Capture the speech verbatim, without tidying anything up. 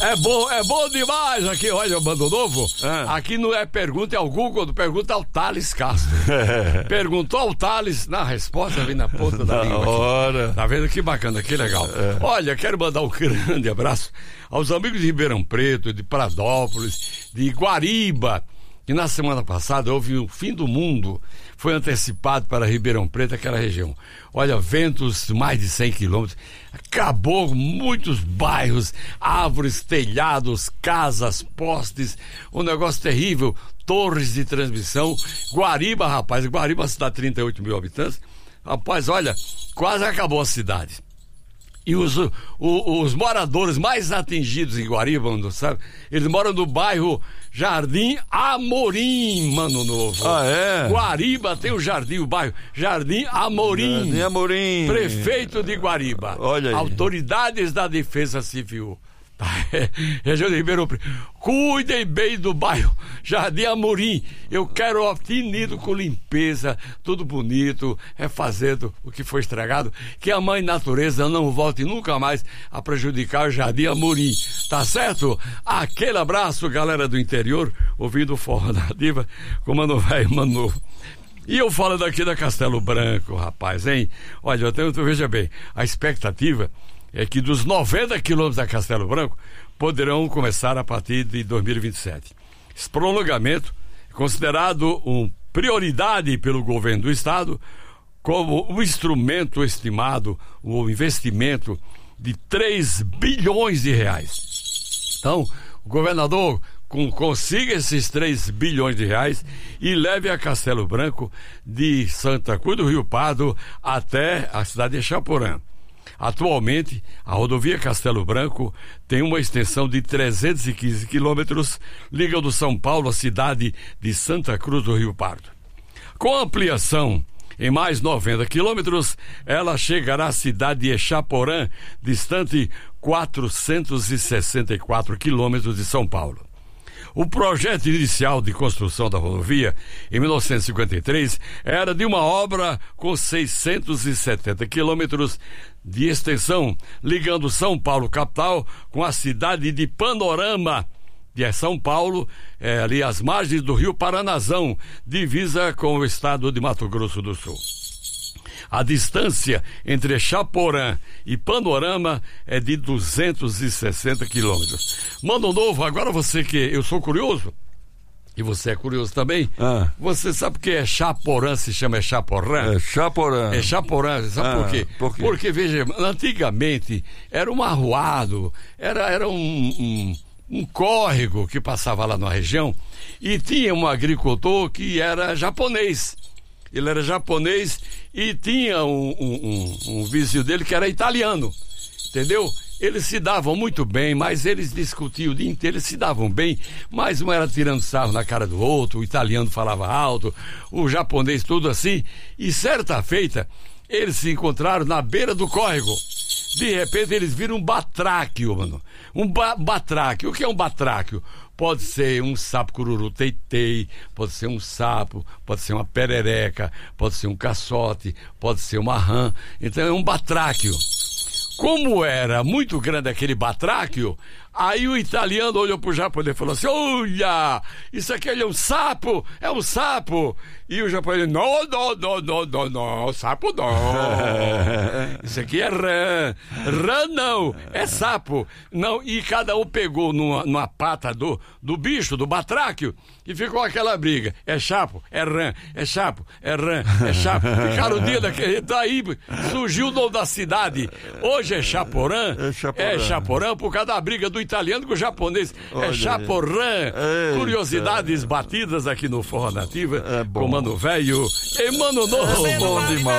É bom, é bom demais aqui, olha, Mano Novo. Ah. Aqui não é pergunta, é o Google, pergunta ao Thales Castro. Perguntou ao Thales, na resposta vem na ponta da língua. Hora. Tá vendo que bacana, que legal. É. Olha, quero mandar um grande abraço aos amigos de Ribeirão Preto, de Pradópolis, de Guariba, que na semana passada houve o fim do mundo, foi antecipado para Ribeirão Preto, aquela região. Olha, ventos mais de cem quilômetros, acabou muitos bairros, árvores, telhados, casas, postes, um negócio terrível, torres de transmissão. Guariba, rapaz, Guariba é uma cidade de trinta e oito mil habitantes, rapaz, olha, quase acabou a cidade. E os, o, os moradores mais atingidos em Guariba, não sabe? Eles moram no bairro Jardim Amorim, Mano Novo. Ah, é? Guariba tem o jardim, o bairro Jardim Amorim. Jardim Amorim. Prefeito de Guariba. Olha aí. Autoridades da Defesa Civil. Região de Ribeirão Preto. Cuidem bem do bairro Jardim Amorim. Eu quero obtenido com limpeza, tudo bonito, refazendo o que foi estragado. Que a mãe natureza não volte nunca mais a prejudicar o Jardim Amorim. Tá certo? Aquele abraço, galera do interior, ouvindo o Forró Nativa, com Mano Velho e Mano Novo. E eu falo daqui da Castelo Branco, rapaz, hein? Olha, eu tenho, veja bem, a expectativa é que dos noventa quilômetros da Castelo Branco poderão começar a partir de dois mil e vinte e sete. Esse prolongamento é considerado uma prioridade pelo governo do estado como um instrumento estimado, o investimento de três bilhões de reais. Então, o governador com, consiga esses três bilhões de reais e leve a Castelo Branco de Santa Cruz do Rio Pardo até a cidade de Chaporã. Atualmente, a rodovia Castelo Branco tem uma extensão de trezentos e quinze quilômetros, ligando São Paulo à cidade de Santa Cruz do Rio Pardo. Com ampliação em mais noventa quilômetros, ela chegará à cidade de Echaporã, distante quatrocentos e sessenta e quatro quilômetros de São Paulo. O projeto inicial de construção da rodovia, em mil novecentos e cinquenta e três, era de uma obra com seiscentos e setenta quilômetros de extensão, ligando São Paulo capital com a cidade de Panorama, de São Paulo, é, ali às margens do rio Paranazão, divisa com o estado de Mato Grosso do Sul. A distância entre Chaporã e Panorama é de duzentos e sessenta quilômetros. Mano Novo, agora você que... Eu sou curioso, e você é curioso também. Ah. Você sabe o que é Chaporã, se chama é Chaporã? É Chaporã. É Chaporã, sabe Ah, por quê? por quê? Porque, veja, antigamente era um arruado, era, era um... um um córrego que passava lá na região, e tinha um agricultor que era japonês. Ele era japonês e tinha um, um, um, um vizinho dele que era italiano, entendeu? Eles se davam muito bem, mas eles discutiam o dia inteiro, eles se davam bem, mas um era tirando sarro na cara do outro, o italiano falava alto, o japonês tudo assim, e certa feita, eles se encontraram na beira do córrego. De repente eles viram um batráquio, mano. Um ba batráquio. O que é um batráquio? Pode ser um sapo cururu teitei, pode ser um sapo, pode ser uma perereca, pode ser um caçote, pode ser uma rã. Então é um batráquio. Como era muito grande aquele batráquio, aí o italiano olhou pro japonês e falou assim: olha, isso aqui é um sapo, é um sapo. E o japonês, não, não, não, não, não, não, sapo não. Isso aqui é rã. Rã não, é sapo. Não, e cada um pegou numa, numa pata do, do bicho, do batráquio, e ficou aquela briga. É chapo, é rã, é chapo, é rã, é chapo. Ficaram o dia daquele. Daí surgiu o nome da cidade. Hoje é Chaporã, é Chaporã, é Chaporã por causa da briga do italiano com o japonês. Olha, é Chaporã. Curiosidades batidas aqui no Forró Nativa, é bom. com Mano Velho e Mano Novo. É bom demais.